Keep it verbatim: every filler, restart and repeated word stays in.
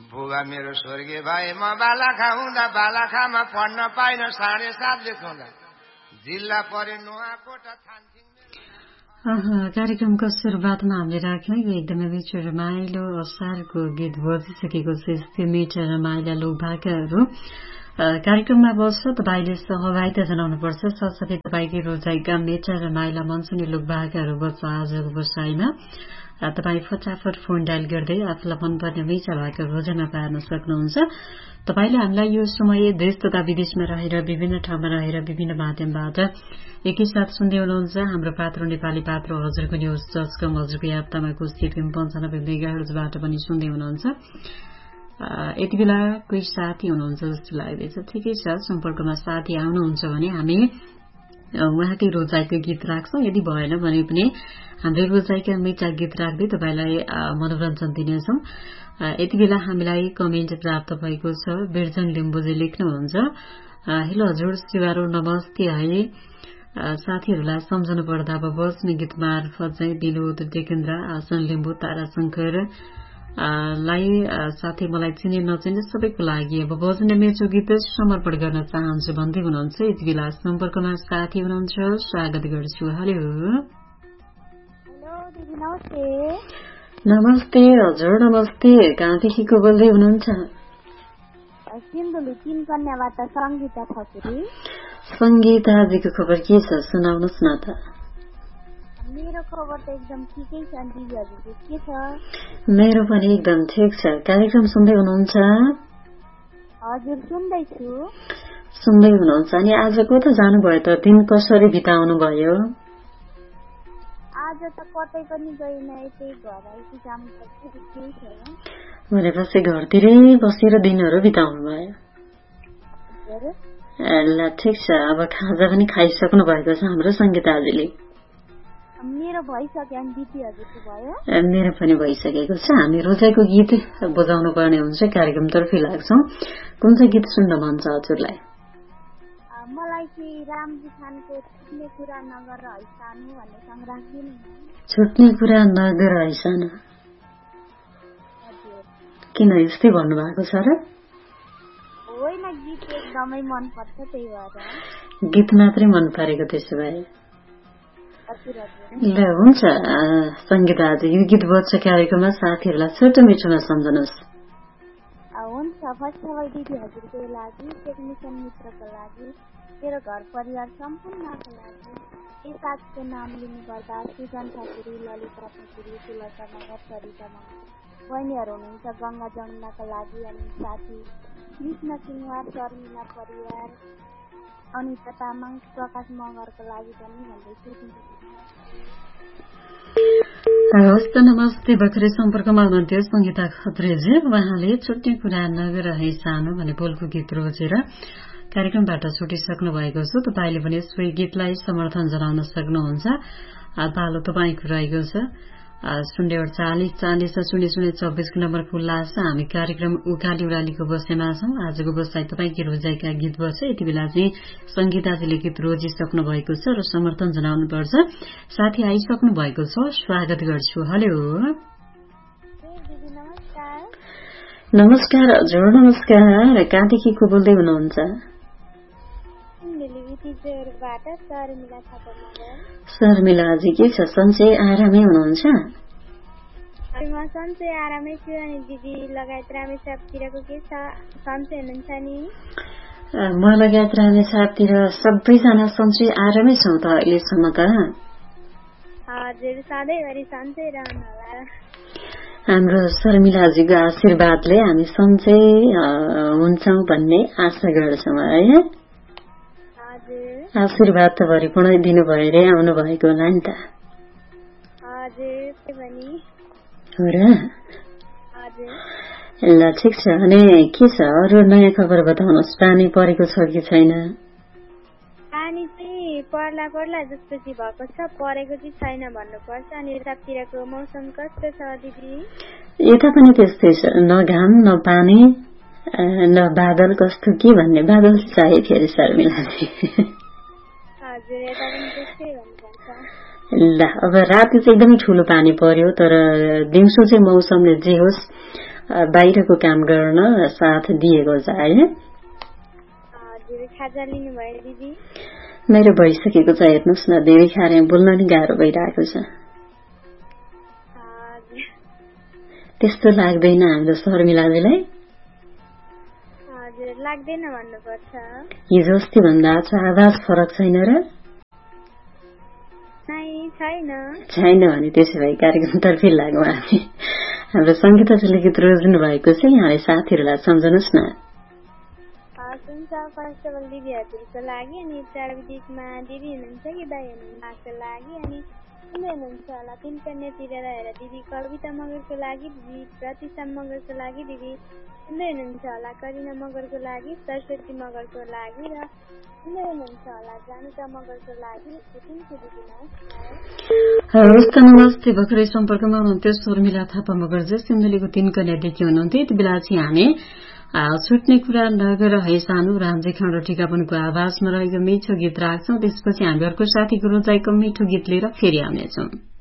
बुबा मेरो स्वर्गीय भाइ म बालाखा हुँदा बालाखामा पढ्न पाइन साढे सात लेखुँदा जिल्ला परे नुवाकोटा थान्थिङ। कार्यक्रमको सुरुवातमा हामीले राख्यौं यो एकदमै मिठो रमाइलो असारको गीत बजिसकेको छ। यस्तै मिठा रमाइला लोकभाकाहरू कार्यक्रममा बस्छ। तपाईले सहभागिता जनाउनुपर्छ। साथसाथै तपाईँकै रोजाइका मिठा रमाइला मनसुनी लोकभाकाहरू बस्छ आजको बसाइमा। तपाईँ फटाफट फोन डायल गर्दै आफूलाई मनपर्ने मिठा भाका रोजाइमा पार्न सक्नुहुन्छ। तपाईले हामीलाई यो समय देश तथा विदेशमा रहेर विभिन्न ठाउँमा रहेर विभिन्न माध्यमबाट एकैसाथ सुन्दै हुनुहुन्छ। हाम्रो पात्रो नेपाली पात्रो हजुरको न्युज जसकम हजुरको याप्तामा कुस्ती एफएम पन्चानब्बे मेगाहर्जबाट पनि सुन्दै हुनुहुन्छ। यति बेला कोही साथी हुनुहुन्छ जस्तो लाग्दैछ। ठिकै छ, सम्पर्कमा साथी आउनुहुन्छ भने हामी उहाँकै रोजाइको गीत राख्छौं। यदि भएन भने पनि हाम्रो रोजाइका मिठा गीत राख्दै तपाईँलाई मनोरञ्जन दिनेछौं। यति बेला हामीलाई कमेन्ट प्राप्त भएको छ। बिरजन लिम्बुजी लेख्नुहुन्छ, हेलो हजुर शिवारो नमस्ते है। साथीहरूलाई सम्झनु पर्दा अब बस्ने गीत मार्फत चाहिँ विनोद डेकेन्द्र आसन लिम्बू ताराशंकर लाई साथै मलाई चिने नचिने सबैको लागि अब बज्ने मिठो गीत समर्पण गर्न चाहन्छु भन्दै हुनुहुन्छ। यति बेला सम्पर्कमा साथी हुनुहुन्छ, स्वागत गर्छु। हेलो नमस्ते हजुर नमस्ते। कहाँदेखि को बोल्दै हुनुहुन्छ? संगीताजीको खबर के छ सुनाउनुहोस् न त। मेरो खबर त एकदम ठिकै छ। दिदी हजुरको के छ? मेरो पनि एकदम ठिक छ। कार्यक्रम सुन्दै हुनुहुन्छ? हजुर सुन्दैछु। सुन्दै हुनुहुन्छ। अनि आज कता जानुभयो त? दिन कसरी बिताउनु भयो? आज त कतै पनि गएन, यतै घर आइसु काम केही छैन। भनेपछि घरतिरै बसेर दिनहरू बिताउनु भयो। ल ठिक छ। अब खाजा पनि खाइसक्नु भएको छ हाम्रो संगीताजीले? मेरो भइसक्यो। अनि दिदी हजुरको भयो? मेरो पनि भइसकेको छ। हामी रोजाइको गीत बजाउनु पर्ने हुन्छ, कार्यक्रमतर्फै लाग्छौं। कुन चाहिँ गीत सुन्न मन छ हजुरलाई? मलाई चाहिँ रामजी खानको छुट्ने कुरा नगर हैसानु भन्ने सङ राख्दिनु। छुट्ने कुरा नगर हैसानु किन यस्तै भन्नुभएको छ र? होइन, गीत एकदमै मन पर्छ त्यही भएर। गीत मात्रै मन परेको त्यसो भए? ल हुन्छ संगीताजी, यो गीत बज्छ कार्यक्रममा साथीहरूलाई छोटो मिठोमा सम्झनुहोस्। हुन्छ। फर्स्ट सबै दिदी हजुरको लागि, टेक्निसियन मित्रको लागि, मेरो घर परिवार सम्पूर्णको लागि, यी साथीको नाम लिनुपर्दा सुजन ठाकुरी, ललिता ठाकुरी, तुलसा मगर, सरिता मगर, बहिनीहरू हुनुहुन्छ गंगा जमुनाको लागि, अनि साथी कृष्ण सिंहवार, शर्मिला परिवार, अनिता तामाङ, प्रकाश मगरको लागि पनि भन्दैछु। हवस् त नमस्ते। भर्खरै सम्पर्कमा हुनुहुन्थ्यो संगीता खत्रेजी। उहाँले छुट्ने कुरा नगर है सानो भन्ने बोलको गीत रोजेर कार्यक्रमबाट छुटिसक्नु भएको छ। तपाईँले पनि सोही गीतलाई समर्थन जनाउन सक्नुहुन्छ। पालो तपाईँको रहेको छ। शून्य चालिस चालिस शून्य शून्य चौबिसको नम्बर खुल्ला छ। हामी कार्यक्रम उकाली उडालीको बसेमा छौं। आजको बसाई तपाईँकै रोजाइका गीत बस्छ। यति बेला चाहिँ संगीताजीले गीत रोजिसक्नु भएको छ र समर्थन जनाउनुपर्छ। साथी आइसक्नु भएको छ, स्वागत गर्छु। हेलो नमस्कार हजुर नमस्कार। कहाँदेखि को बोल्दै हुनुहुन्छ? शर्मिलाजी के छ, सन्चै आरामै हुनुहुन्छ? सन्चै आरामै छु। अनि दिदी लगायत रामेछापतिरको के छ, सन्चै हुनुहुन्छ नि? म लगायत रामेछापतिर सबैजना सन्चै आरामै छौँ त अहिलेसम्म त। हजुर, सधैँभरि सन्चै रहनु होला। हाम्रो शर्मिलाजीको आशीर्वादले हामी सन्चै हुन्छौँ भन्ने आशा गर्छौँ है। आशीर्वाद त भरिपूर्ण दिनुभयो रे, आउनु भएको होला नि त। हो र? ल ठिक छ। अनि के छ अरू नयाँ खबर बताउनुहोस्। पानी परेको छ कि छैन? पानी चाहिँ पर्ला पर्ला जस्तो चाहिँ भएको छ, परेको चाहिँ छैन भन्नुपर्छ। अनि यतातिरको मौसम कस्तो छ दिदी? यता पनि त्यस्तै छ, न घाम न पानी न बादल। कस्तो के भन्ने बादल चाहियो फेरि शर्मिलाजी? ल अब राति चाहिँ एकदमै ठूलो पानी पर्यो, तर दिउँसो चाहिँ मौसमले जे होस् बाहिरको काम गर्न साथ दिएको छ है? खाजा लिनु भयो दिदी? मेरो भइसकेको छ। हेर्नुहोस् न, धेरै खाएर बोल्न नि गाह्रो भइरहेको छ। त्यस्तो लाग्दैन हाम्रो शर्मिलाजीलाई? हजुर, लाग्दैन भन्नुपर्छ। हिजो अस्ति भन्दा आज आवाज फरक छैन र? छैन। छैन भने त्यसो भए कार्यक्रमतर्फै लागौँ हामी। हाम्रो सङ्गीताजीले गीत रोज्नु भएको छ, यहाँले साथीहरूलाई सम्झनुहोस् न। हुन्छ, फर्स्ट अफ अल दिदी हजुरको लागि, अनि प्राविधिकमा दिदी हुनुहुन्छ कि दाई हुनुहुन्छ लागि, अनि सुन्दै हुनुहुन्छ होला तिन कन्यातिर रहेर दिदी कविता मगरको लागि, दिदी प्रतिशा मगरको लागि, दिदी सुन्दै हुनुहुन्छ होला करिना मगरको लागि, सरस्वती मगरको लागि, र सुन्दै हुनुहुन्छ होला जानिका मगरको लागि। हवस् त, नमस्ते। भर्खरै सम्पर्कमा हुनुहुन्थ्यो शर्मिला थापा मगरजी, सिन्धुलीको तीन कन्यादेखि हुनुहुन्थ्यो। यति बेला चाहिँ हामी छुट्ने कुरा नगर है सानो रामजी खाँड टिकापनको आवाजमा रहेको मिठो गीत राख्छौं। त्यसपछि हामी अर्को साथीको रोजाइको मिठो गीत लिएर फेरि आउनेछौं।